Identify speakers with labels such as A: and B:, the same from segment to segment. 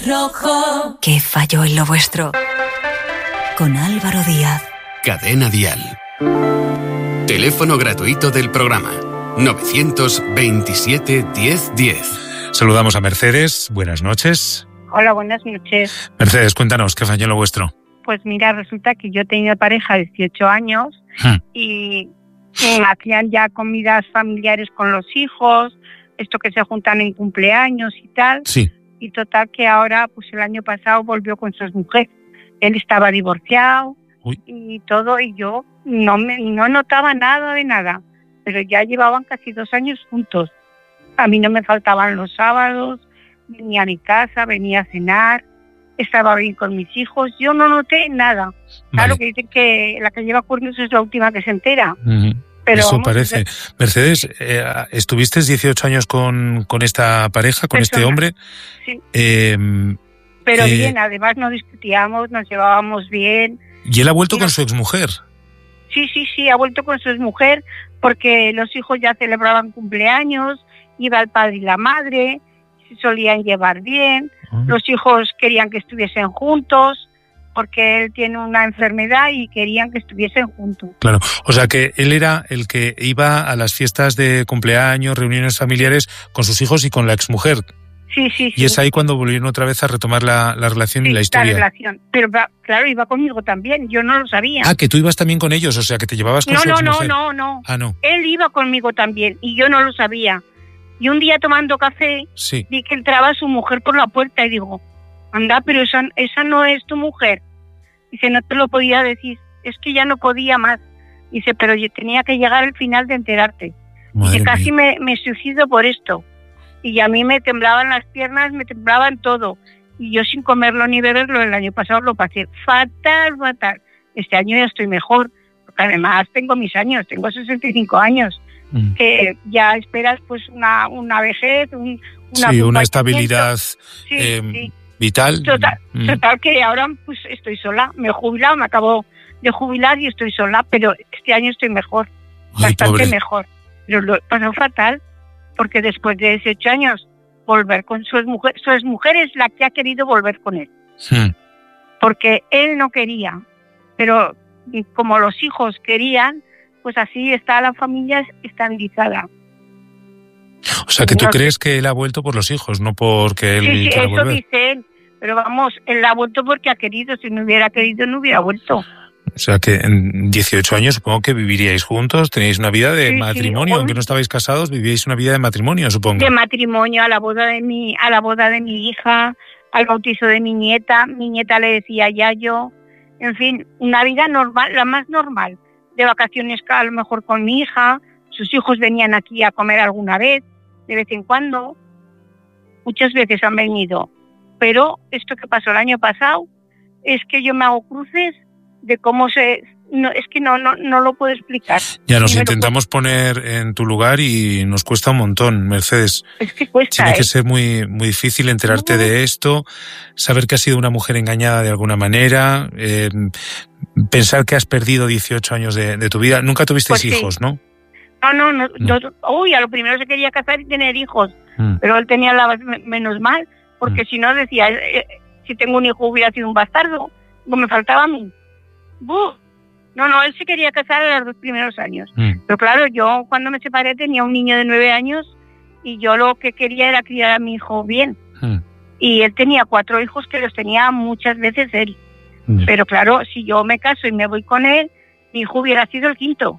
A: Rojo.
B: ¿Qué falló en lo vuestro? Con Álvaro Díaz.
C: Cadena Dial. Teléfono gratuito del programa 927 1010.
D: Saludamos a Mercedes. Buenas noches.
E: Hola, buenas noches.
D: Mercedes, cuéntanos, ¿qué falló en lo vuestro?
E: Pues mira, resulta que yo tenía pareja de 18 años y hacían ya comidas familiares con los hijos, esto que se juntan en cumpleaños y tal.
D: Sí.
E: Y total que ahora, pues el año pasado volvió con su mujer. Él estaba divorciado.
D: Uy.
E: Y todo, y yo no notaba nada de nada, pero ya llevaban casi 2 años juntos. A mí no me faltaban los sábados, venía a mi casa, venía a cenar, estaba bien con mis hijos, yo no noté nada.
D: Vale.
E: Claro que dicen que la que lleva cuernos es la última que se entera. Pero
D: eso
E: vamos,
D: parece. Mercedes, ¿estuviste 18 años con esta pareja, con este hombre?
E: Sí. Pero bien, además no discutíamos, nos llevábamos bien.
D: ¿Y él ha vuelto con su exmujer?
E: Sí, ha vuelto con su exmujer porque los hijos ya celebraban cumpleaños, iba el padre y la madre, se solían llevar bien, los hijos querían que estuviesen juntos porque él tiene una enfermedad y querían que estuviesen juntos.
D: Claro, o sea que él era el que iba a las fiestas de cumpleaños, reuniones familiares con sus hijos y con la exmujer.
E: Sí.
D: Y es ahí cuando volvieron otra vez a retomar la relación y la historia.
E: La relación. Pero claro, iba conmigo también, yo no lo sabía.
D: Ah, que tú ibas también con ellos, o sea, que te llevabas con su exmujer.
E: No.
D: Ah, no.
E: Él iba conmigo también y yo no lo sabía. Y un día tomando café, vi que entraba su mujer por la puerta y digo, anda, pero esa no es tu mujer. Dice, no te lo podía decir, es que ya no podía más. Dice, pero yo tenía que llegar al final de enterarte. Dice, casi me suicido por esto. Y a mí me temblaban las piernas, me temblaban todo. Y yo sin comerlo ni beberlo, el año pasado lo pasé fatal. Este año ya estoy mejor, porque además tengo mis años, tengo 65 años. Que ya esperas pues una vejez,
D: una estabilidad vital.
E: Total que ahora pues estoy sola, me he jubilado, me acabo de jubilar y estoy sola, pero este año estoy mejor, bastante mejor. Pero lo he pasado fatal, porque después de 18 años volver con su exmujer es la que ha querido volver con él. Porque él no quería, pero como los hijos querían, pues así está la familia estabilizada.
D: O sea, que tú crees que él ha vuelto por los hijos, no porque él quiera volver.
E: Sí, eso dice él. Pero vamos, él ha vuelto porque ha querido. Si no hubiera querido, no hubiera vuelto.
D: O sea, que en 18 años supongo que viviríais juntos, teníais una vida de matrimonio. Aunque no estabais casados, vivíais una vida de matrimonio, supongo.
E: De matrimonio, a la boda de mi hija, al bautizo de mi nieta. Mi nieta le decía Yayo. En fin, una vida normal, la más normal. De vacaciones a lo mejor con mi hija, sus hijos venían aquí a comer alguna vez, de vez en cuando, muchas veces han venido, pero esto que pasó el año pasado es que yo me hago cruces de cómo es que no lo puedo explicar.
D: Ya nos intentamos poner en tu lugar y nos cuesta un montón, Mercedes.
E: Es que cuesta.
D: Tiene que ser muy, muy difícil enterarte de esto, saber que has sido una mujer engañada de alguna manera, pensar que has perdido 18 años de tu vida. Nunca tuvisteis hijos, ¿no?
E: No. Uy, a lo primero se quería casar y tener hijos, pero él tenía menos mal, porque si no decía, si tengo un hijo hubiera sido un bastardo, como me faltaba a mí. No, él se quería casar a los 2 primeros años. Pero claro, yo cuando me separé tenía un niño de 9 años y yo lo que quería era criar a mi hijo bien. Y él tenía 4 hijos que los tenía muchas veces él. Pero claro, si yo me caso y me voy con él, mi hijo hubiera sido el 5º.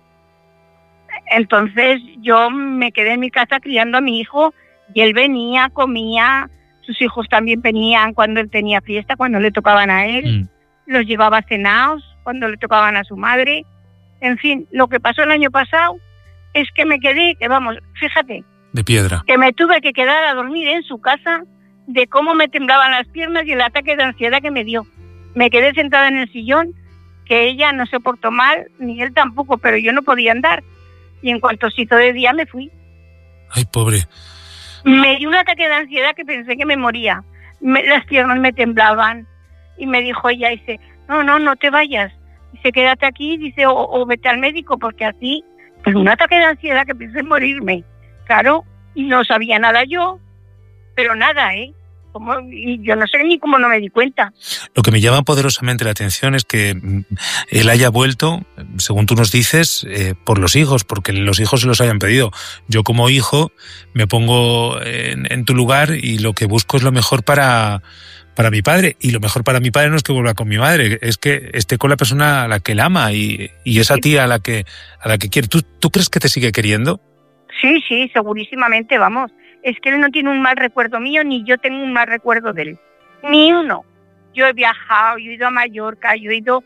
E: Entonces yo me quedé en mi casa criando a mi hijo y él venía, comía, sus hijos también venían cuando él tenía fiesta, cuando le tocaban a él, los llevaba cenados cuando le tocaban a su madre. En fin, lo que pasó el año pasado es que me quedé, fíjate,
D: de piedra,
E: que me tuve que quedar a dormir en su casa de cómo me temblaban las piernas y el ataque de ansiedad que me dio. Me quedé sentada en el sillón, que ella no se portó mal, ni él tampoco, pero yo no podía andar. Y en cuanto se hizo de día me fui.
D: Ay, pobre.
E: Me dio un ataque de ansiedad que pensé que me moría. Las piernas me temblaban. Y me dijo ella, dice, no te vayas. Dice, quédate aquí, dice, o vete al médico, porque así, pues un ataque de ansiedad que pensé en morirme. Claro, y no sabía nada yo, pero nada, Y yo no sé ni cómo no me di cuenta.
D: Lo que me llama poderosamente la atención es que él haya vuelto, según tú nos dices, por los hijos, porque los hijos se los hayan pedido. Yo como hijo me pongo en tu lugar y lo que busco es lo mejor para mi padre. Y lo mejor para mi padre no es que vuelva con mi madre, es que esté con la persona a la que él ama y es a ti a la que quiere. ¿Tú crees que te sigue queriendo?
E: Sí, segurísimamente, vamos. Es que él no tiene un mal recuerdo mío, ni yo tengo un mal recuerdo de él. Ni uno. Yo he viajado, yo he ido a Mallorca, yo he ido...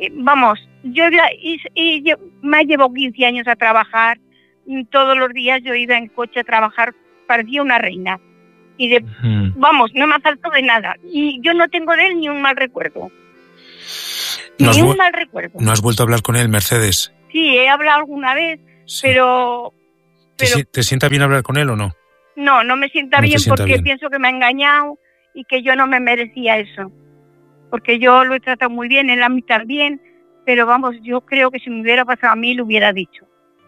E: me llevo 15 años a trabajar. Todos los días yo iba en coche a trabajar, parecía una reina. Vamos, no me ha faltado de nada. Y yo no tengo de él ni un mal recuerdo. Un mal recuerdo.
D: ¿No has vuelto a hablar con él, Mercedes?
E: Sí, he hablado alguna vez, sí. pero...
D: ¿Te sienta bien hablar con él o no?
E: No me sienta bien porque pienso que me ha engañado y que yo no me merecía eso. Porque yo lo he tratado muy bien, él a mí también, pero vamos, yo creo que si me hubiera pasado a mí lo hubiera dicho.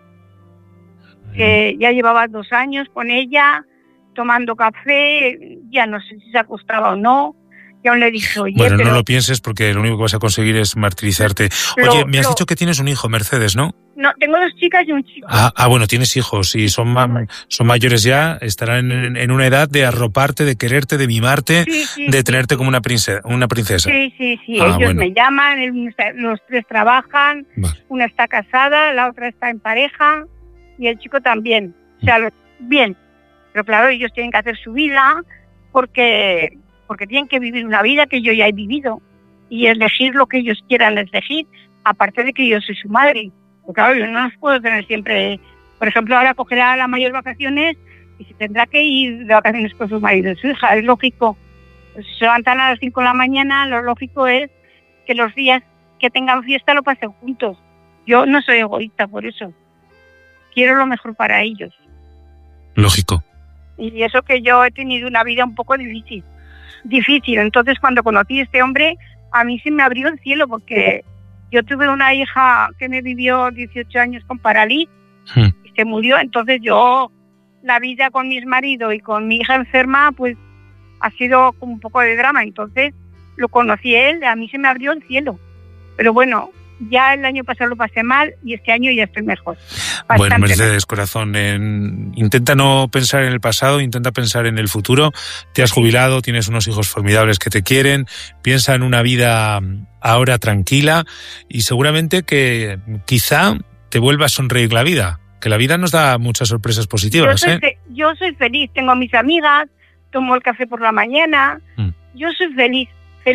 E: Que ya llevaba 2 años con ella, tomando café, ya no sé si se acostaba o no. Y aún le he dicho, oye,
D: bueno, no lo pienses porque lo único que vas a conseguir es martirizarte. Oye, me has dicho que tienes un hijo, Mercedes, ¿no?
E: No, tengo 2 chicas y un chico.
D: Bueno, tienes hijos y son mayores ya, estarán en una edad de arroparte, de quererte, de mimarte, de tenerte como una princesa.
E: Sí, ellos me llaman, los 3 trabajan, vale. Una está casada, la otra está en pareja y el chico también. O sea, bien, pero claro, ellos tienen que hacer su vida porque tienen que vivir una vida que yo ya he vivido y elegir lo que ellos quieran elegir, aparte de que yo soy su madre. Porque claro, yo no los puedo tener siempre. Por ejemplo, ahora cogerá las mayores vacaciones y se tendrá que ir de vacaciones con su marido y su hija, es lógico. Pues si se levantan a las 5 de la mañana, lo lógico es que los días que tengan fiesta lo pasen juntos. Yo no soy egoísta por eso. Quiero lo mejor para ellos.
D: Lógico.
E: Y eso que yo he tenido una vida un poco difícil. Entonces, cuando conocí a este hombre, a mí se me abrió el cielo porque yo tuve una hija que me vivió 18 años con parálisis y se murió. Entonces yo, la vida con mi marido y con mi hija enferma, pues ha sido como un poco de drama. Entonces lo conocí a él, a mí se me abrió el cielo. Pero bueno, ya el año pasado lo pasé mal y este año ya estoy mejor.
D: Bueno, Mercedes, corazón, intenta no pensar en el pasado, intenta pensar en el futuro. Te has jubilado, tienes unos hijos formidables que te quieren, piensa en una vida ahora tranquila y seguramente que quizá te vuelva a sonreír la vida, que la vida nos da muchas sorpresas positivas.
E: Yo soy feliz, tengo a mis amigas, tomo el café por la mañana, yo soy feliz.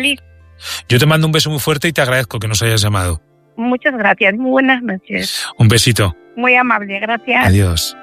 D: Yo te mando un beso muy fuerte y te agradezco que nos hayas llamado.
E: Muchas gracias, muy buenas noches.
D: Un besito.
E: Muy amable, gracias.
D: Adiós.